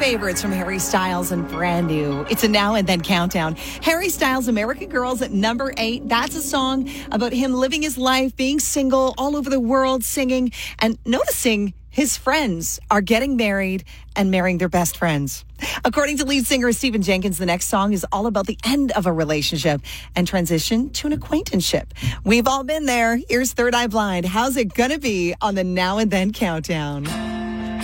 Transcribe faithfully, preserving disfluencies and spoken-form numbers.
favorites from Harry Styles and Brand New. It's a Now and Then countdown. Harry Styles' American Girls at number eight. That's a song about him living his life, being single all over the world, singing and noticing his friends are getting married and marrying their best friends. According to lead singer Stephen Jenkins, the next song is all about the end of a relationship and transition to an acquaintanceship. We've all been there. Here's Third Eye Blind. How's it gonna be on the Now and Then countdown?